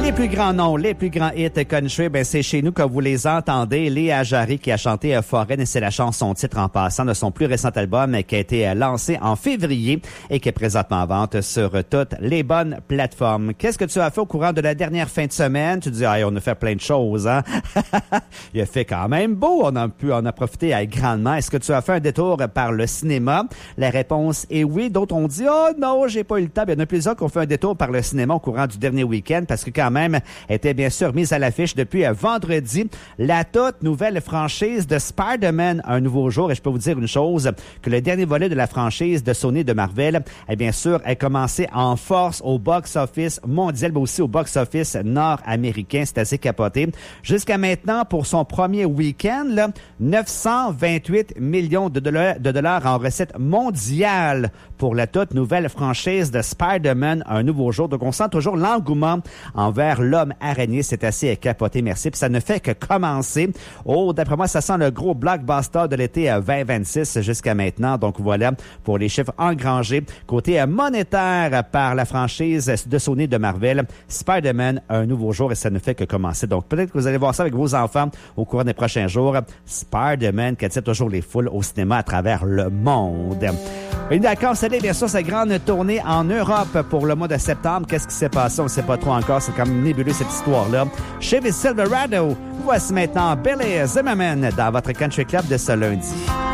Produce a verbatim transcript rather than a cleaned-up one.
Les plus grands noms, les plus grands hits country, ben c'est chez nous que vous les entendez. Léa Jarry qui a chanté Foraine et c'est la chanson titre en passant de son plus récent album qui a été lancé en février et qui est présentement en vente sur toutes les bonnes plateformes. Qu'est-ce que tu as fait au courant de la dernière fin de semaine? Tu dis, ah, on a fait plein de choses, hein? Il a fait quand même beau. On a pu en a profité à grandement. Est-ce que tu as fait un détour par le cinéma? La réponse est oui. D'autres ont dit, oh non, j'ai pas eu le temps. Il y en a plusieurs qui ont fait un détour par le cinéma au courant du dernier week-end parce que quand même était bien sûr mise à l'affiche depuis vendredi. La toute nouvelle franchise de Spider-Man, un nouveau jour. Et je peux vous dire une chose, que le dernier volet de la franchise de Sony de Marvel, est bien sûr, a commencé en force au box-office mondial, mais aussi au box-office nord-américain. C'est assez capoté. Jusqu'à maintenant, pour son premier week-end, là, neuf cent vingt-huit millions de dollars, de dollars en recettes mondiales pour la toute nouvelle franchise de Spider-Man, un nouveau jour. Donc, on sent toujours l'engouement envers l'homme araignée. C'est assez capoté, merci. Puis ça ne fait que commencer. Oh, d'après moi, ça sent le gros blockbuster de l'été vingt vingt-six jusqu'à maintenant. Donc, voilà pour les chiffres engrangés. Côté monétaire par la franchise de Sony de Marvel, Spider-Man, un nouveau jour et ça ne fait que commencer. Donc, peut-être que vous allez voir ça avec vos enfants au cours des prochains jours. Spider-Man qui attire toujours les foules au cinéma à travers le monde. Et d'accord, c'est bien sûr sa grande tournée en Europe pour le mois de septembre. Qu'est-ce qui s'est passé? On ne sait pas trop encore. C'est comme nébuleux cette histoire-là. Chevy Silverado, voici maintenant Billy Zimmerman dans votre Country Club de ce lundi.